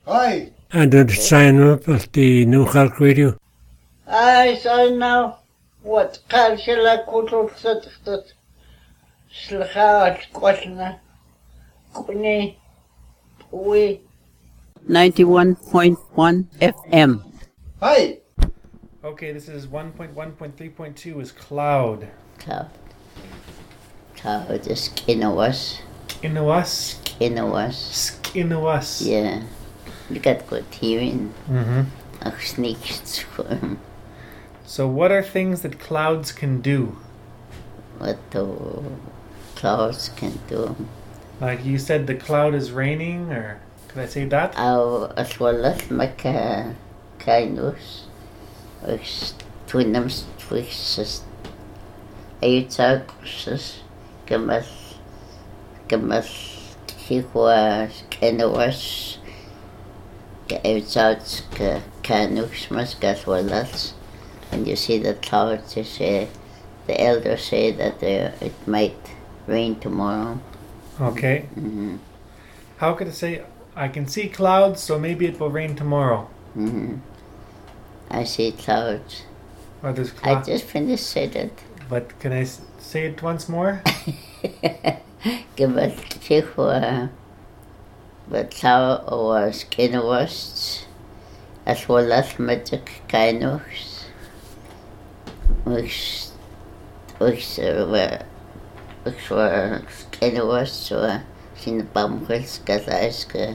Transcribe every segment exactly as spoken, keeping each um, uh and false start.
Hi. And did sign up at the New Halk Radio? I saw now what Kalshila Kutul Suttat Slhat Kotna Kuni We ninety-one point one F M. Hi. Okay, this is one point one point three point two is Cloud. Cloud. Cloud is Kinawas. Inuwas. Kinawas. Skinuwas. Yeah. You got good hearing. Mm-hmm. Ach, sneaks. So what are things that clouds can do? What the clouds can do. Like you said the cloud is raining, or could I say that? Au as well as maka kainos. Ach, twinams twixes. Ayutakus. Gamas. Gamas. Higuas. Kinawas. Outside canus must as well as when you see the clouds, you say the elders say that uh, it might rain tomorrow. Okay. Mm-hmm. How could I say I can see clouds, so maybe it will rain tomorrow? Mm-hmm. I see clouds. Or there's I clouds. just finished said it. But can I s- say it once more? Give us for but how was Kinawas as well as magic Kainos, which which were which were Kinawas or Sinabamkels Kazaiska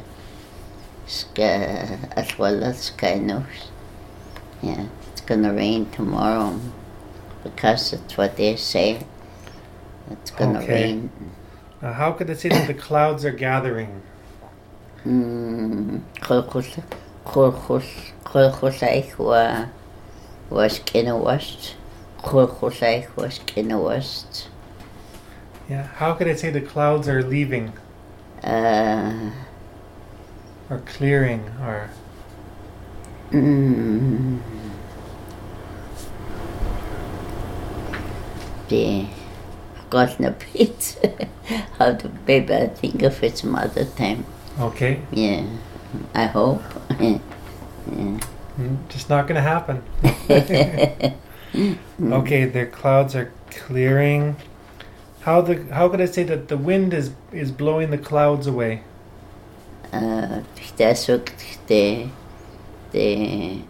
as well as Kainos. Yeah, it's gonna rain tomorrow because that's what they say. It's gonna Okay. rain. Uh, how could I say that the clouds are gathering? Kolchus, kolchus, kolchusaich wa was Kinawas. Kolchusaich was Kinawas. Yeah. How could I say the clouds are leaving Uh, or clearing or mm, the forgotten a bit how to maybe I think of it some other time. okay? Yeah, I hope. Yeah. Mm, Just not gonna happen. Okay, the clouds are clearing. How the how could I say that the wind is is blowing the clouds away? Uh, der sucht the the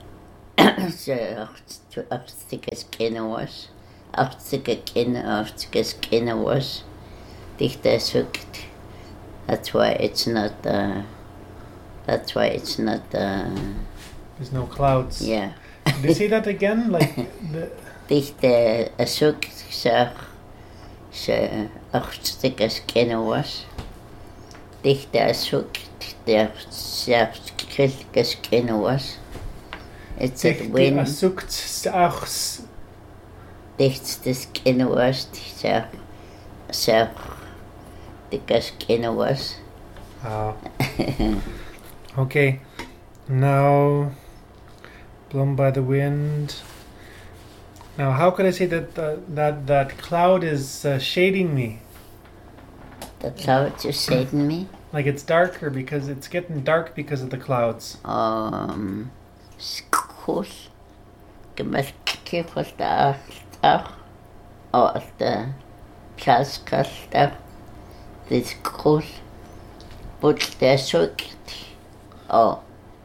achtiges Kinawas, achtige Kin, achtiges Kinawas. Dichter sucht. That's why it's not. Uh, that's why it's not. Uh, There's no clouds. yeah. Did you say that again? Like the Dichter sucht sich se achtiges Kinawas. Dichter sucht der achtiges Kinawas. It's a Dicht- wind. Asukt achs. Dicht des Kinawas. Sehr, sehr dickes Kinawas. Oh. Okay. Now, blown by the wind. Now, how could I say that uh, that that cloud is uh, shading me? The clouds are shading me. Like it's darker because it's getting dark because of the clouds. Um, skos. Gemas kifos da ach. Oh, the plaskasta. This skos. But the sukt. Oh.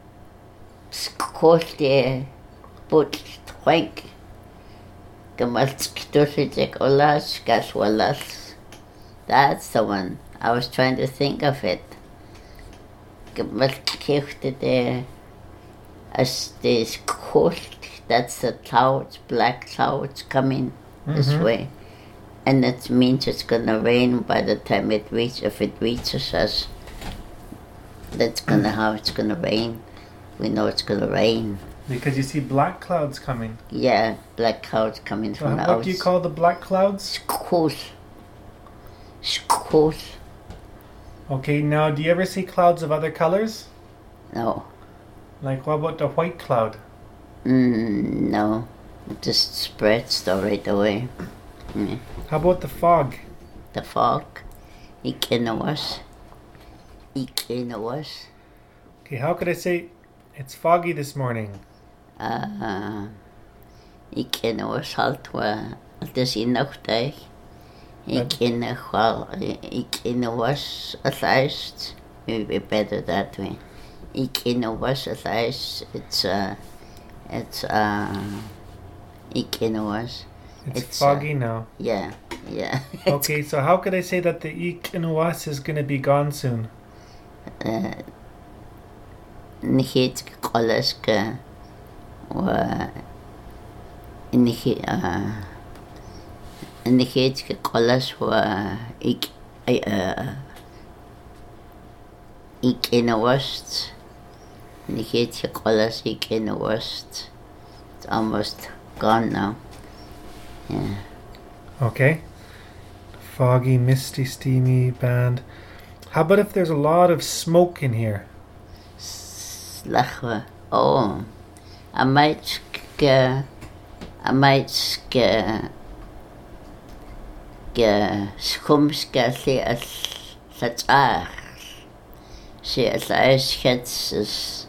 Skos the but twink. Gemas kitosik olas gaswalas. That's the one. I was trying to think of it. Gemas kifte the as this cold, that's the clouds, black clouds coming this Mhm. way. And that means it's gonna rain by the time it reaches, if it reaches us. That's gonna how it's gonna rain. We know it's gonna rain. Because you see black clouds coming. Yeah, black clouds coming So from the what do you call the black clouds? Cold. Cold. Okay, now do you ever see clouds of other colors? No. Like what about the white cloud? Mm, no. It just spreads though right away. Mm. How about the fog? The fog. Ikinawas. Ikinawas. Okay, how could I say it's foggy this morning? Uh, ik ken was halt wa het is in nachtdag. Ik ken wel ik ken was at least maybe better that way. Ik ken was at least it's uh it's uh ik ken was It's, It's, foggy now. yeah yeah. Okay, so how could I say that the Ikinuwas is going to be gone soon? uh, نهيت قلشك و نهي uh, نهيت قلش و إك uh, إك إنوست نهيت قلش إك إنوست. It's almost gone now. Yeah. Okay. Foggy, misty, steamy band. How about if there's a lot of smoke in here? Slachwa. Oh, I might get, I might get, get skumska se as such ah, se as ice hits as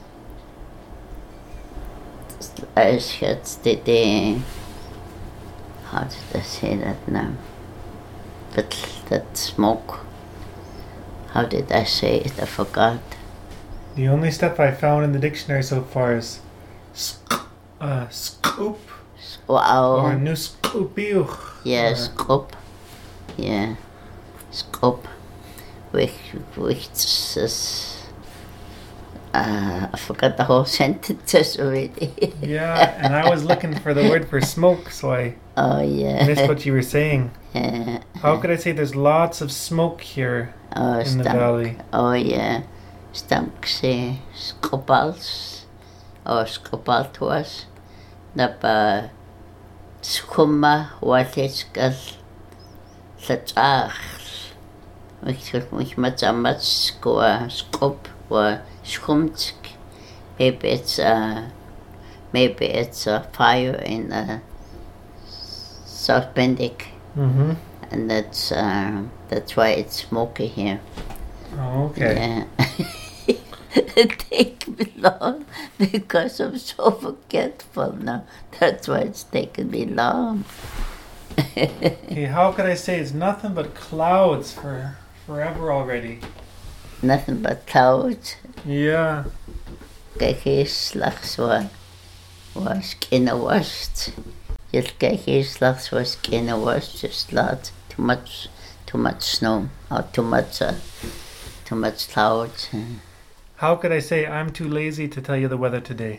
ice hits the day. How did I say that now? But that smoke. How did I say it? I forgot. The only stuff I found in the dictionary so far is sk- uh, scoop Wow. or nuskupiuch. Yeah, or- scope. Yeah, scope. Which, which is, uh, I forgot the whole sentence already. Yeah, and I was looking for the word for smoke, so I Oh yeah. missed what you were saying. Uh, How could I say there's lots of smoke here oh, in the stamp. valley? Oh yeah, stamp say scopals, or scopal to us. Napa skuma watechkas sachach. Which which much a much score scope or schumtsk. Maybe it's uh maybe it's a fire in uh, South Bendick, Mm-hmm. and that's uh, that's why it's smoky here. Oh, okay. Yeah. It takes me long because I'm so forgetful now. That's why it's taken me long. Okay, how could I say it's nothing but clouds for forever already? Nothing but clouds. Yeah. Kijk eens slags was was kinda worst. Just kijk eens slags was kinda worst. Just lot too much too much snow or too much uh, too much clouds. How could I say I'm too lazy to tell you the weather today?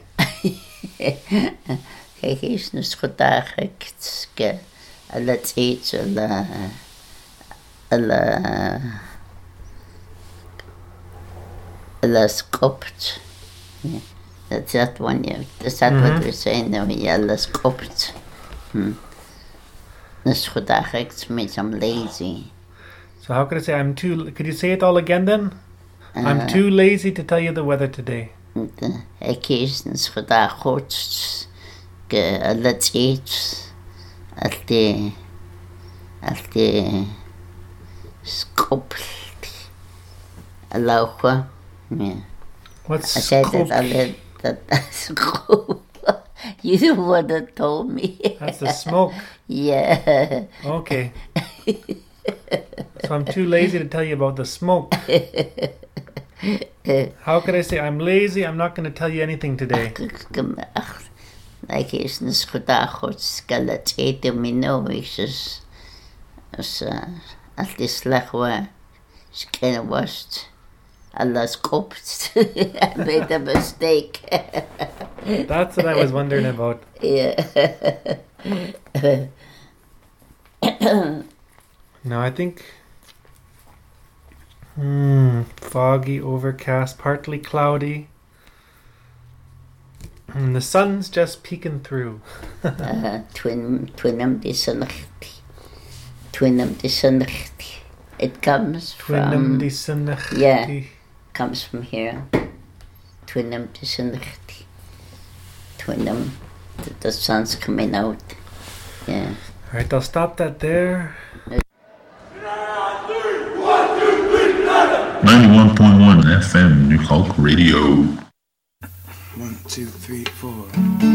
Kijk eens naar schodag ik ske let's eat alla alla alla skopt. Yeah. That's that one, yeah. That's that Mhm. what we're saying now, yeah, alla skopt. Hmm. Naar schodag ik means I'm lazy. So how could I say I'm too... Could you say it all again then? I'm Uh, too lazy to tell you the weather today. Ik is naar schodag goed. Ke let's eat. Al die al die skop lauwe. Yeah. What's I said scoop? that I that scoop. You the one that told me. That's the smoke. Yeah. Okay. So I'm too lazy to tell you about the smoke. How could I say I'm lazy? I'm not going to tell you anything today. Like is een schodag goed skelet eten me no is as al die slag waar skin washed. Alles kopt. I made a mistake. That's what I was wondering about. Yeah. No, I think... Hmm, foggy, overcast, partly cloudy. And the sun's just peeking through. uh, twin twinum disanachti. Twinum disanachti. It comes Twinum from di sunnachti. yeah. comes from here. Twinum disanachti. Twinum the, the sun's coming out. Yeah. Alright, I'll stop that there. ninety-one point one F M, Nu Kalk Radio. One, two, three, four.